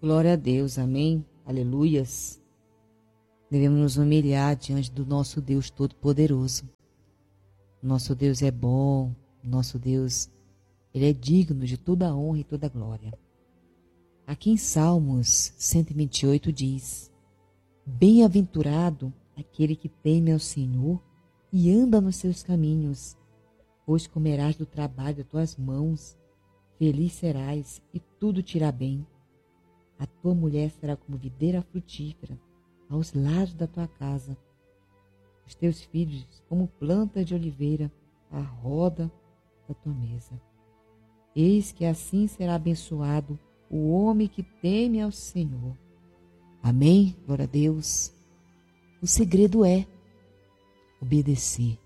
Glória a Deus, amém, aleluias. Devemos nos humilhar diante do nosso Deus Todo-Poderoso. Nosso Deus é bom, nosso Deus, Ele é digno de toda a honra e toda a glória. Aqui em Salmos 128 diz: Bem-aventurado aquele que teme ao Senhor e anda nos seus caminhos, pois comerás do trabalho das tuas mãos, feliz serás e tudo te irá bem. A tua mulher será como videira frutífera aos lados da tua casa, os teus filhos como plantas de oliveira à roda da tua mesa. Eis que assim será abençoado o homem que teme ao Senhor. Amém? Glória a Deus. O segredo é obedecer.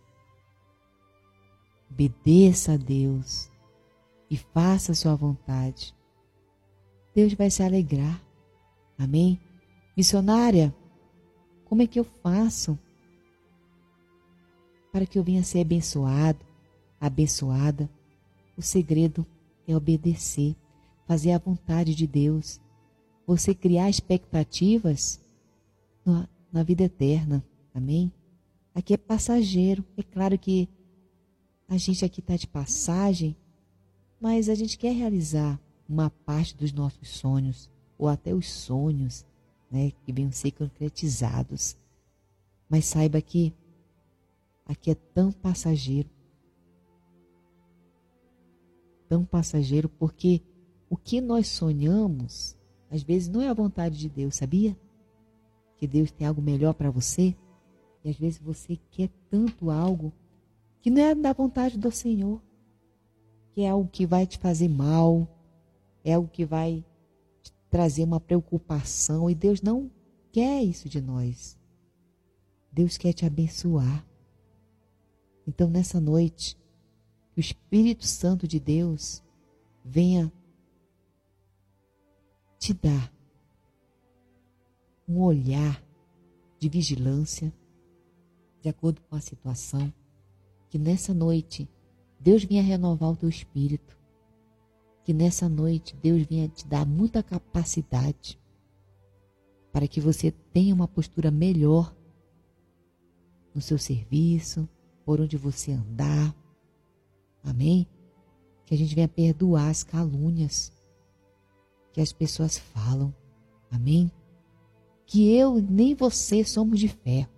Obedeça a Deus e faça a sua vontade. Deus vai se alegrar. Amém? Missionária, como é que eu faço para que eu venha ser abençoado, abençoada? O segredo é obedecer, fazer a vontade de Deus. Você criar expectativas na vida eterna. Amém? Aqui é passageiro. É claro que a gente aqui está de passagem, mas a gente quer realizar uma parte dos nossos sonhos, ou até os sonhos, né, que venham ser concretizados. Mas saiba que aqui é tão passageiro, porque o que nós sonhamos, às vezes não é a vontade de Deus, sabia? Que Deus tem algo melhor para você, e às vezes você quer tanto algo que não é da vontade do Senhor, que é algo que vai te fazer mal, é algo que vai te trazer uma preocupação, e Deus não quer isso de nós. Deus quer te abençoar. Então, nessa noite, que o Espírito Santo de Deus venha te dar um olhar de vigilância, de acordo com a situação, que nessa noite Deus venha renovar o teu espírito, que nessa noite Deus venha te dar muita capacidade para que você tenha uma postura melhor no seu serviço, por onde você andar. Amém? Que a gente venha perdoar as calúnias que as pessoas falam. Amém? Que eu nem você somos de ferro.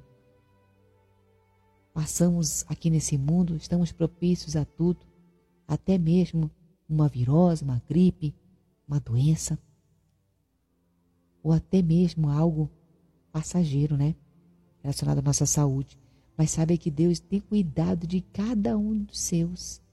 Passamos aqui nesse mundo, estamos propícios a tudo, até mesmo uma virose, uma gripe, uma doença, ou até mesmo algo passageiro, né? Relacionado à nossa saúde. Mas sabe que Deus tem cuidado de cada um dos seus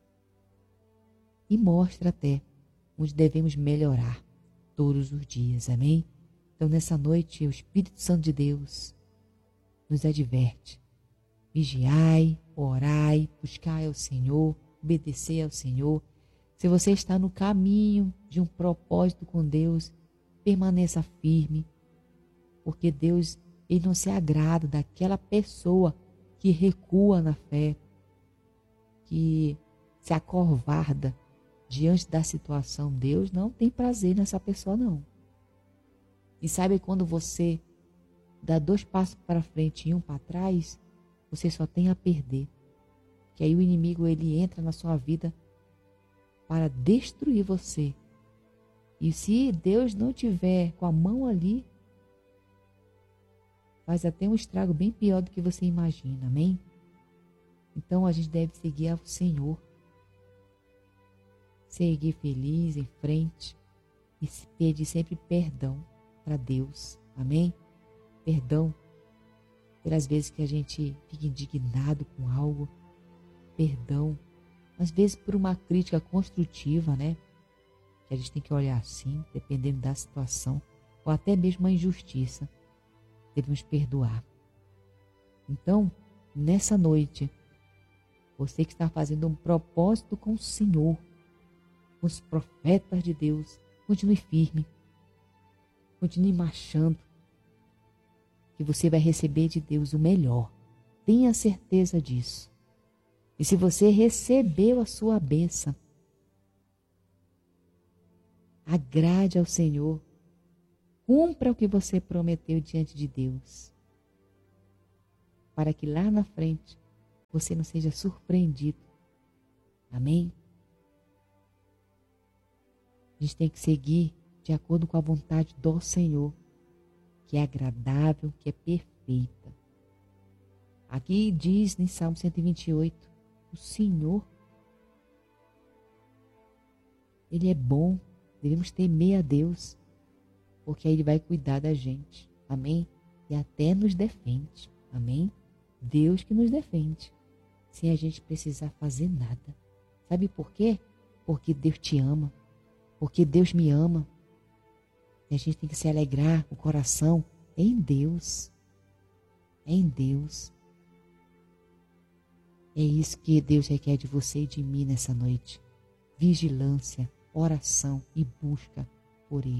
e mostra até onde devemos melhorar todos os dias. Amém? Então, nessa noite, o Espírito Santo de Deus nos adverte. Vigiai, orai, buscai ao Senhor, obedecei ao Senhor. Se você está no caminho de um propósito com Deus, permaneça firme, porque Deus, Ele não se agrada daquela pessoa que recua na fé, que se acovarda diante da situação. Deus não tem prazer nessa pessoa, não. E sabe quando você dá 2 passos para frente e 1 para trás, você só tem a perder. Que aí o inimigo, ele entra na sua vida para destruir você. E se Deus não tiver com a mão ali, faz até um estrago bem pior do que você imagina. Amém? Então a gente deve seguir ao Senhor. Seguir feliz, em frente. E pedir sempre perdão para Deus. Amém? Perdão pelas vezes que a gente fica indignado com algo. Perdão, às vezes por uma crítica construtiva, né? Que a gente tem que olhar assim, dependendo da situação, ou até mesmo uma injustiça. Devemos perdoar. Então, nessa noite, você que está fazendo um propósito com o Senhor, com os profetas de Deus, continue firme, continue marchando, que você vai receber de Deus o melhor. Tenha certeza disso. E se você recebeu a sua bênção, agrade ao Senhor Cumpra o que você prometeu diante de Deus, para que lá na frente você não seja surpreendido. Amém? A gente tem que seguir de acordo com a vontade do Senhor, que é agradável, que é perfeita. Aqui diz em Salmo 128, o Senhor, Ele é bom, devemos temer a Deus, porque aí Ele vai cuidar da gente. Amém? E até nos defende. Amém? Deus que nos defende, sem a gente precisar fazer nada. Sabe por quê? Porque Deus te ama, porque Deus me ama. E a gente tem que se alegrar o coração em Deus. É em Deus. É isso que Deus requer de você e de mim nessa noite. Vigilância, oração e busca por Ele.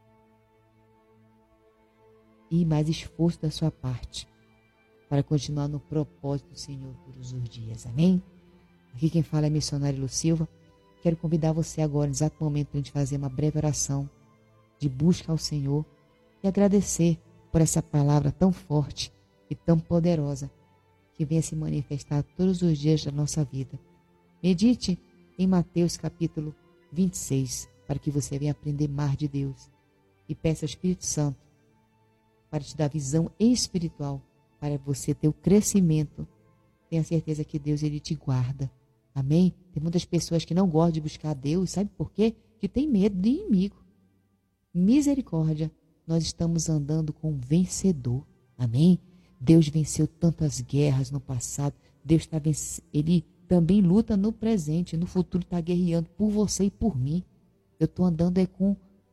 E mais esforço da sua parte para continuar no propósito do Senhor todos os dias. Amém? Aqui quem fala é missionário Lu Silva. Quero convidar você agora, no exato momento, para a gente fazer uma breve oração de busca ao Senhor e agradecer por essa palavra tão forte e tão poderosa que venha se manifestar todos os dias da nossa vida. Medite em Mateus capítulo 26, para que você venha aprender mais de Deus. E peça ao Espírito Santo para te dar visão espiritual, para você ter o crescimento. Tenha certeza que Deus, Ele te guarda. Amém? Tem muitas pessoas que não gostam de buscar a Deus, sabe por quê? Que tem medo de inimigo. Misericórdia, nós estamos andando com um vencedor. Amém? Deus venceu tantas guerras no passado. Deus está vencendo. Ele também luta no presente, no futuro está guerreando por você e por mim. Eu estou andando com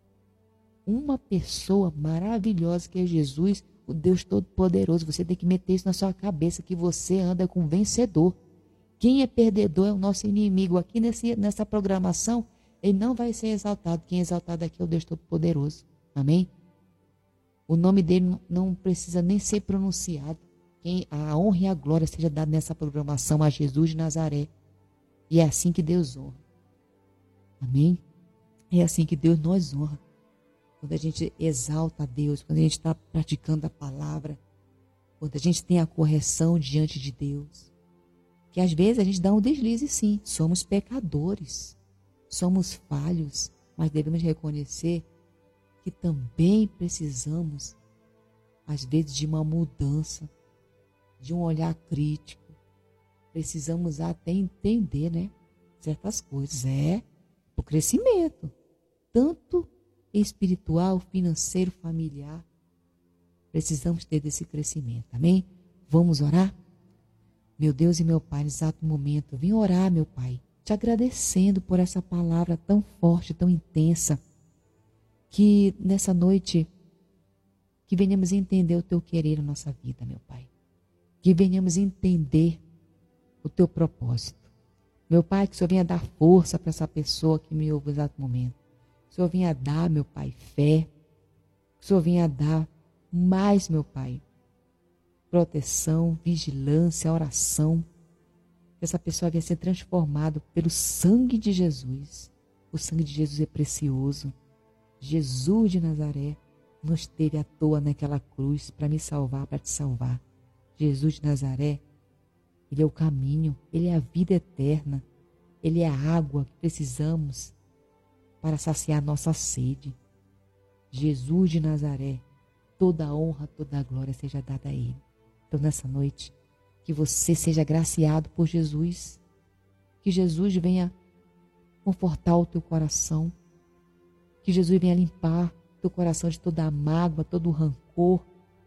uma pessoa maravilhosa que é Jesus, o Deus Todo-Poderoso. Você tem que meter isso na sua cabeça, que você anda com um vencedor. Quem é perdedor é o nosso inimigo. Aqui nessa programação, ele não vai ser exaltado. Quem é exaltado aqui é o Deus Todo-Poderoso. Amém? O nome dele não precisa nem ser pronunciado. A honra e a glória seja dada nessa programação a Jesus de Nazaré. E é assim que Deus honra. Amém? É assim que Deus nos honra. Quando a gente exalta a Deus, quando a gente está praticando a palavra, quando a gente tem a correção diante de Deus. Que às vezes a gente dá um deslize, sim. Somos pecadores, somos falhos, mas devemos reconhecer que também precisamos, às vezes, de uma mudança, de um olhar crítico. Precisamos até entender, né, certas coisas. O crescimento, tanto espiritual, financeiro, familiar. Precisamos ter desse crescimento, amém? Vamos orar? Meu Deus e meu Pai, nesse exato momento, vim orar, meu Pai, te agradecendo por essa palavra tão forte, tão intensa, que nessa noite, que venhamos entender o Teu querer na nossa vida, meu Pai. Que venhamos entender o Teu propósito. Meu Pai, que o Senhor venha dar força para essa pessoa que me ouve no exato momento. Que o Senhor venha dar, meu Pai, fé. Que o Senhor venha dar mais, meu Pai, proteção, vigilância, oração. Que essa pessoa venha ser transformada pelo sangue de Jesus. O sangue de Jesus é precioso. Jesus de Nazaré não esteve à toa naquela cruz para me salvar, para te salvar. Jesus de Nazaré, Ele é o caminho, Ele é a vida eterna, Ele é a água que precisamos para saciar nossa sede. Jesus de Nazaré, toda a honra, toda a glória seja dada a Ele. Então nessa noite, que você seja agraciado por Jesus, que Jesus venha confortar o teu coração, que Jesus venha limpar o teu coração de toda a mágoa, todo o rancor.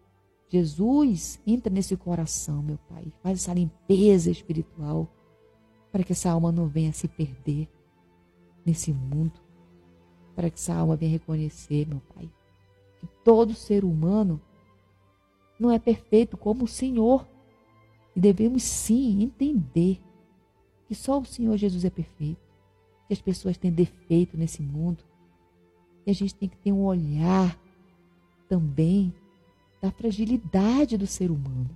Jesus, entra nesse coração, meu Pai, faz essa limpeza espiritual, para que essa alma não venha se perder nesse mundo, para que essa alma venha reconhecer, meu Pai, que todo ser humano não é perfeito como o Senhor, e devemos sim entender que só o Senhor Jesus é perfeito, que as pessoas têm defeito nesse mundo, e a gente tem que ter um olhar também da fragilidade do ser humano.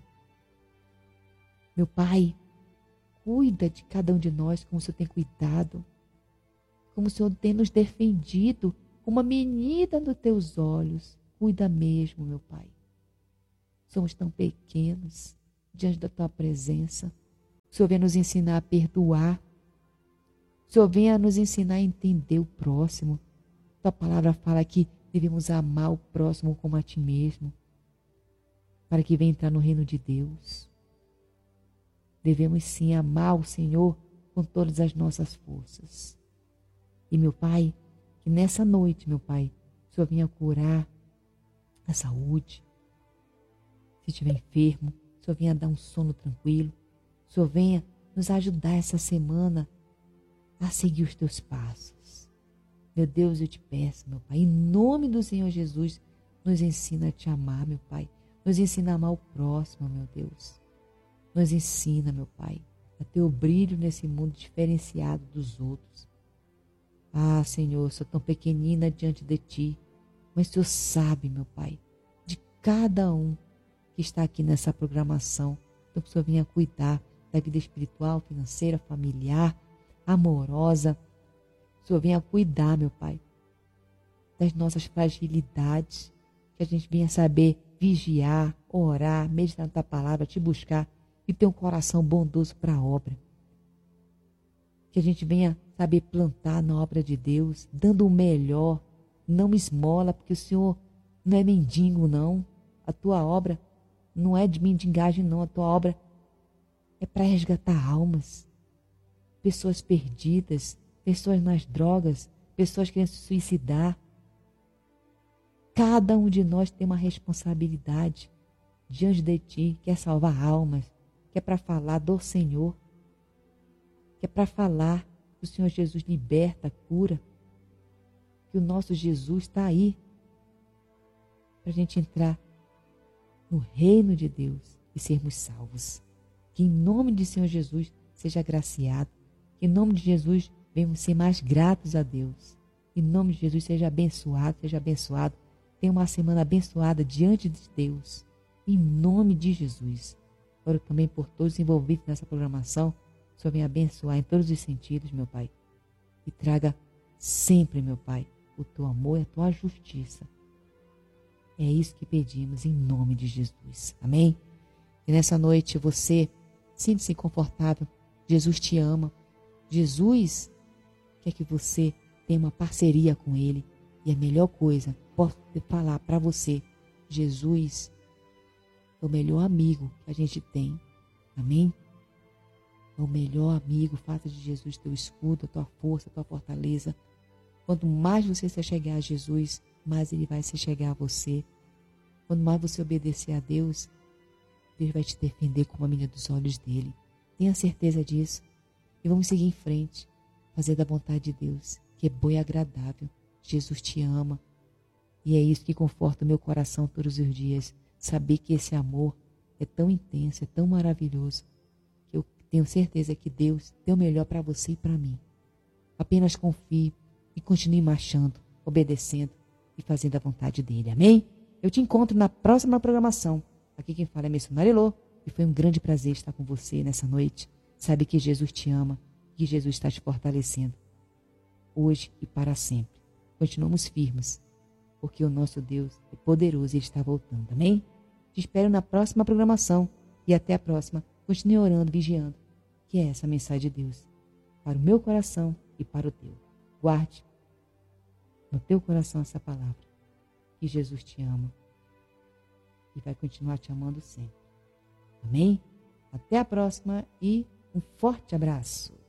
Meu Pai, cuida de cada um de nós como o Senhor tem cuidado, como o Senhor tem nos defendido, como uma menina dos teus olhos, Cuida mesmo, meu Pai. Somos tão pequenos diante da Tua presença. O Senhor venha nos ensinar a perdoar. O Senhor venha nos ensinar a entender o próximo. Tua palavra fala que devemos amar o próximo como a Ti mesmo, para que venha entrar no reino de Deus. Devemos sim amar o Senhor com todas as nossas forças. E, meu Pai, que nessa noite, meu Pai, o Senhor venha curar a saúde. Se estiver enfermo, o Senhor venha dar um sono tranquilo. O Senhor venha nos ajudar essa semana a seguir os Teus passos. Meu Deus, eu te peço, meu Pai, em nome do Senhor Jesus, nos ensina a Te amar, meu Pai. Nos ensina a amar o próximo, meu Deus. Nos ensina, meu Pai, a ter o brilho nesse mundo diferenciado dos outros. Ah, Senhor, sou tão pequenina diante de Ti, mas o Senhor sabe, meu Pai, de cada um que está aqui nessa programação. Então, que o Senhor venha cuidar da vida espiritual, financeira, familiar, amorosa. O Senhor venha cuidar, meu Pai, das nossas fragilidades, que a gente venha saber vigiar, orar, meditar na Tua palavra, Te buscar e ter um coração bondoso para a obra. Que a gente venha saber plantar na obra de Deus, dando o melhor, não esmola, porque o Senhor não é mendigo, não. A Tua obra não é de mendigagem, não. A Tua obra é para resgatar almas, pessoas perdidas, pessoas nas drogas, pessoas querendo se suicidar. Cada um de nós tem uma responsabilidade diante de Ti, que é salvar almas, que é para falar do Senhor, que é para falar que o Senhor Jesus liberta, cura, que o nosso Jesus está aí para a gente entrar no reino de Deus e sermos salvos. Que em nome de Senhor Jesus seja agraciado, que em nome de Jesus venhamos ser mais gratos a Deus. Em nome de Jesus seja abençoado, tenha uma semana abençoada diante de Deus. Em nome de Jesus. Oro também por todos envolvidos nessa programação. O Senhor venha abençoar em todos os sentidos, meu Pai. E traga sempre, meu Pai, o Teu amor e a Tua justiça. É isso que pedimos em nome de Jesus. Amém? E nessa noite você sinta-se confortável. Jesus te ama. Jesus quer que você tenha uma parceria com Ele. E a melhor coisa, posso falar para você, Jesus é o melhor amigo que a gente tem. Amém? É o melhor amigo. Faça de Jesus teu escudo, a tua força, a tua fortaleza. Quanto mais você se chegar a Jesus, mais Ele vai se chegar a você. Quanto mais você obedecer a Deus, Deus vai te defender como a menina dos olhos dele. Tenha certeza disso. E vamos seguir em frente, fazer da vontade de Deus, que é boa e agradável. Jesus te ama. E é isso que conforta o meu coração todos os dias. Saber que esse amor é tão intenso, é tão maravilhoso, que eu tenho certeza que Deus deu o melhor para você e para mim. Apenas confie e continue marchando, obedecendo e fazendo a vontade dele. Amém? Eu te encontro na próxima programação. Aqui quem fala é Missionária Elô. E foi um grande prazer estar com você nessa noite. Sabe que Jesus te ama, que Jesus está te fortalecendo, hoje e para sempre. Continuamos firmes, porque o nosso Deus é poderoso e Ele está voltando. Amém? Te espero na próxima programação. E até a próxima. Continue orando, vigiando, que é essa a mensagem de Deus para o meu coração e para o teu. Guarde no teu coração essa palavra, que Jesus te ama e vai continuar te amando sempre. Amém? Até a próxima e um forte abraço.